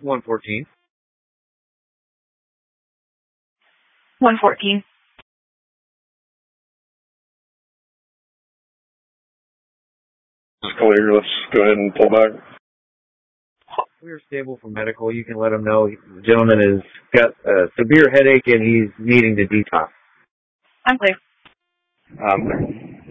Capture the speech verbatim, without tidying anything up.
one fourteen. one fourteen. It's clear. Let's go ahead and pull back. We're stable for medical. You can let him know the gentleman has got a severe headache and he's needing to detox. I'm clear. Um,